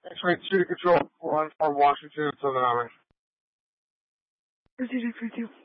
X-Ray 2 to Control, 1 for Washington, Southern Army. Proceeded for 2.